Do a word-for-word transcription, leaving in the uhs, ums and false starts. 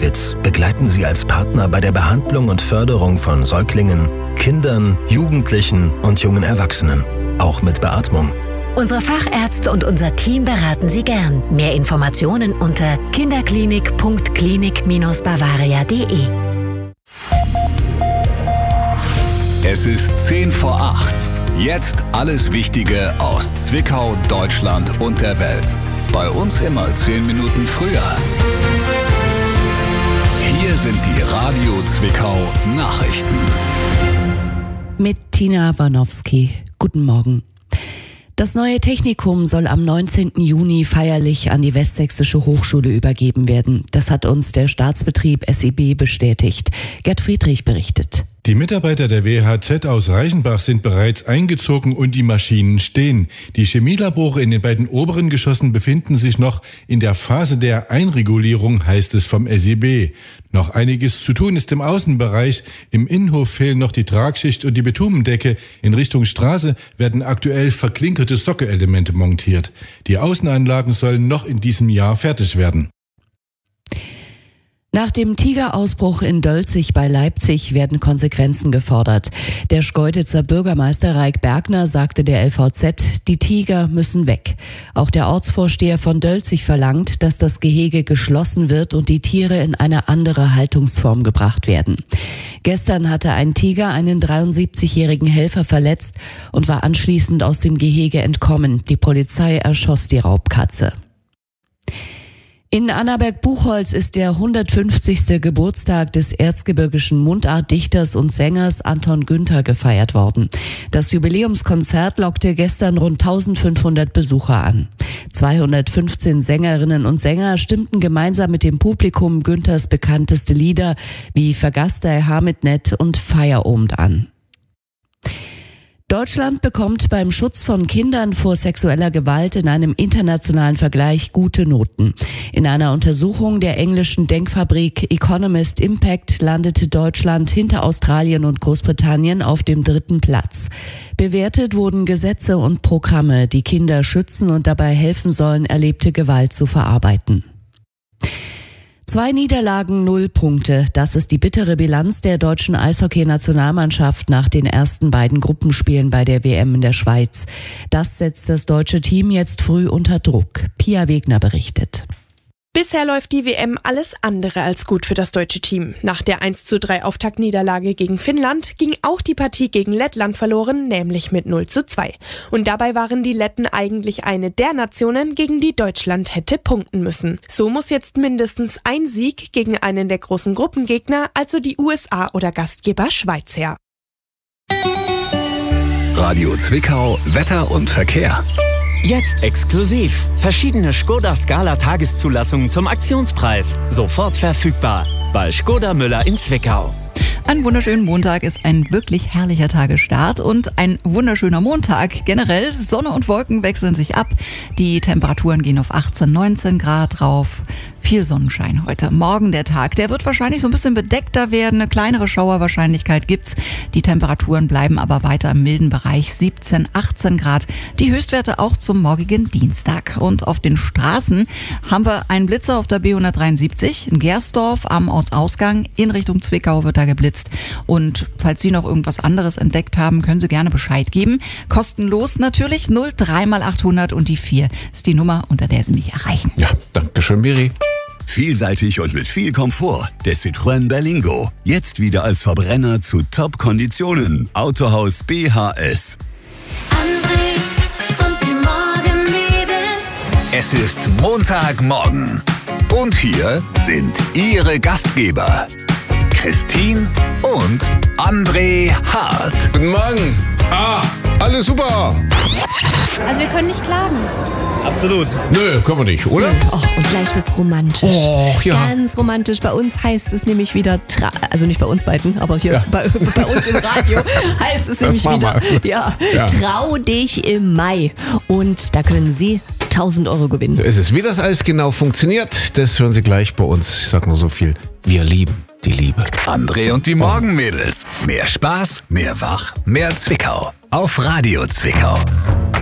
Kids begleiten sie als Partner bei der Behandlung und Förderung von Säuglingen, Kindern, Jugendlichen und jungen Erwachsenen, auch mit Beatmung. Unsere Fachärzte und unser Team beraten Sie gern. Mehr Informationen unter kinderklinik punkt klinik Bindestrich bavaria punkt de. Es ist zehn vor acht. Jetzt alles Wichtige aus Zwickau, Deutschland und der Welt. Bei uns immer zehn Minuten früher. Hier sind die Radio Zwickau Nachrichten. Mit Tina Warnowski. Guten Morgen. Das neue Technikum soll am neunzehnten Juni feierlich an die Westsächsische Hochschule übergeben werden. Das hat uns der Staatsbetrieb S I B bestätigt. Gerd Friedrich berichtet. Die Mitarbeiter der W H Z aus Reichenbach sind bereits eingezogen und die Maschinen stehen. Die Chemielabore in den beiden oberen Geschossen befinden sich noch in der Phase der Einregulierung, heißt es vom S I B. Noch einiges zu tun ist im Außenbereich. Im Innenhof fehlen noch die Tragschicht und die Bitumendecke. In Richtung Straße werden aktuell verklinkerte Sockelelemente montiert. Die Außenanlagen sollen noch in diesem Jahr fertig werden. Nach dem Tigerausbruch in Dölzig bei Leipzig werden Konsequenzen gefordert. Der Schkeuditzer Bürgermeister Raik Bergner sagte der L V Z, die Tiger müssen weg. Auch der Ortsvorsteher von Dölzig verlangt, dass das Gehege geschlossen wird und die Tiere in eine andere Haltungsform gebracht werden. Gestern hatte ein Tiger einen dreiundsiebzigjährigen Helfer verletzt und war anschließend aus dem Gehege entkommen. Die Polizei erschoss die Raubkatze. In Annaberg-Buchholz ist der hundertfünfzigste Geburtstag des erzgebirgischen Mundartdichters und Sängers Anton Günther gefeiert worden. Das Jubiläumskonzert lockte gestern rund eintausendfünfhundert Besucher an. zweihundertfünfzehn Sängerinnen und Sänger stimmten gemeinsam mit dem Publikum Günthers bekannteste Lieder wie Vergaß Hamid net und Feierabend an. Deutschland bekommt beim Schutz von Kindern vor sexueller Gewalt in einem internationalen Vergleich gute Noten. In einer Untersuchung der englischen Denkfabrik Economist Impact landete Deutschland hinter Australien und Großbritannien auf dem dritten Platz. Bewertet wurden Gesetze und Programme, die Kinder schützen und dabei helfen sollen, erlebte Gewalt zu verarbeiten. Zwei Niederlagen, null Punkte. Das ist die bittere Bilanz der deutschen Eishockey-Nationalmannschaft nach den ersten beiden Gruppenspielen bei der W M in der Schweiz. Das setzt das deutsche Team jetzt früh unter Druck. Pia Wegner berichtet. Bisher läuft die W M alles andere als gut für das deutsche Team. Nach der eins zu drei Auftaktniederlage gegen Finnland ging auch die Partie gegen Lettland verloren, nämlich mit null zu zwei. Und dabei waren die Letten eigentlich eine der Nationen, gegen die Deutschland hätte punkten müssen. So muss jetzt mindestens ein Sieg gegen einen der großen Gruppengegner, also die U S A oder Gastgeber Schweiz, her. Radio Zwickau, Wetter und Verkehr. Jetzt exklusiv. Verschiedene Škoda Scala Tageszulassungen zum Aktionspreis. Sofort verfügbar. Bei Škoda Müller in Zwickau. Ein wunderschönen Montag ist ein wirklich herrlicher Tagesstart und ein wunderschöner Montag. Generell Sonne und Wolken wechseln sich ab. Die Temperaturen gehen auf achtzehn, neunzehn Grad rauf. Viel Sonnenschein heute. Morgen der Tag, der wird wahrscheinlich so ein bisschen bedeckter werden. Eine kleinere Schauerwahrscheinlichkeit gibt's. Die Temperaturen bleiben aber weiter im milden Bereich. siebzehn, achtzehn Grad. Die Höchstwerte auch zum morgigen Dienstag. Und auf den Straßen haben wir einen Blitzer auf der B hundertdreiundsiebzig in Gersdorf am Ortsausgang. In Richtung Zwickau wird da geblitzt. Und falls Sie noch irgendwas anderes entdeckt haben, können Sie gerne Bescheid geben. Kostenlos natürlich. null drei mal achthundert und die vier ist die Nummer, unter der Sie mich erreichen. Ja, danke schön, Miri. Vielseitig und mit viel Komfort. Der Citroën Berlingo. Jetzt wieder als Verbrenner zu Top-Konditionen. Autohaus B H S. André und die Morgenmädels. Es ist Montagmorgen. Und hier sind Ihre Gastgeber. Christine und André Hart. Guten Morgen. Ah, alles super. Also wir können nicht klagen. Absolut. Nö, können wir nicht, oder? Och, und gleich wird's romantisch. Och, ja. Ganz romantisch. Bei uns heißt es nämlich wieder, tra- also nicht bei uns beiden, aber hier ja. bei, bei uns im Radio heißt es nämlich wieder, ja, ja, trau dich im Mai. Und da können Sie tausend Euro gewinnen. So ist es. Wie das alles genau funktioniert, das hören Sie gleich bei uns. Ich sag nur so viel. Wir lieben die Liebe. André und die Morgenmädels. Mehr Spaß, mehr Wach, mehr Zwickau. Auf Radio Zwickau.